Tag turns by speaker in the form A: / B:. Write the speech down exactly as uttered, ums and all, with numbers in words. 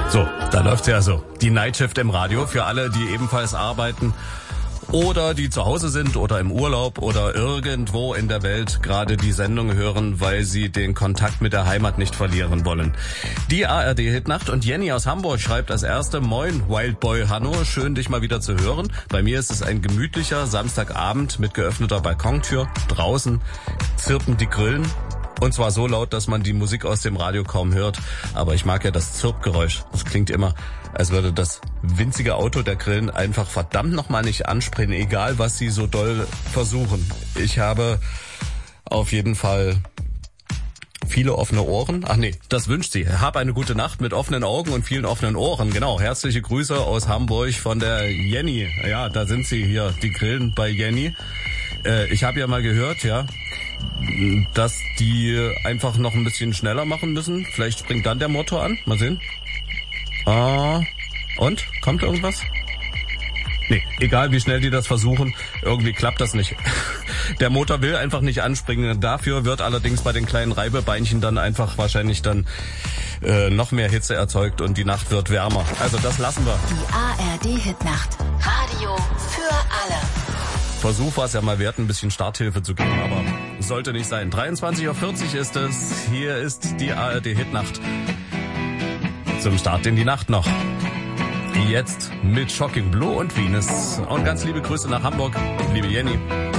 A: So, da läuft's ja so. Die Nightshift im Radio für alle, die ebenfalls arbeiten oder die zu Hause sind oder im Urlaub oder irgendwo in der Welt gerade die Sendung hören, weil sie den Kontakt mit der Heimat nicht verlieren wollen. Die A R D-Hitnacht und Jenny aus Hamburg schreibt als erste: Moin, Wildboy Hanno, schön dich mal wieder zu hören. Bei mir ist es ein gemütlicher Samstagabend mit geöffneter Balkontür. Draußen zirpen die Grillen. Und zwar so laut, dass man die Musik aus dem Radio kaum hört. Aber ich mag ja das Zirpgeräusch. Das klingt immer, als würde das winzige Auto der Grillen einfach verdammt nochmal nicht anspringen, egal was sie so doll versuchen. Ich habe auf jeden Fall viele offene Ohren. Ach nee, das wünscht sie. Hab eine gute Nacht mit offenen Augen und vielen offenen Ohren. Genau, herzliche Grüße aus Hamburg von der Jenny. Ja, da sind sie hier, die Grillen bei Jenny. Äh, ich habe ja mal gehört, ja, dass die einfach noch ein bisschen schneller machen müssen. Vielleicht springt dann der Motor an. Mal sehen. Ah, und? Kommt irgendwas? Nee, egal wie schnell die das versuchen, irgendwie klappt das nicht. Der Motor will einfach nicht anspringen. Dafür wird allerdings bei den kleinen Reibebeinchen dann einfach wahrscheinlich dann äh, noch mehr Hitze erzeugt und die Nacht wird wärmer. Also das lassen wir.
B: Die A R D-Hitnacht. Radio für alle.
A: Versuch war es ja mal wert, ein bisschen Starthilfe zu geben, aber sollte nicht sein. dreiundzwanzig Uhr vierzig ist es. Hier ist die A R D-Hitnacht. Zum Start in die Nacht noch. Jetzt mit Shocking Blue und Venus. Und ganz liebe Grüße nach Hamburg, liebe Jenny.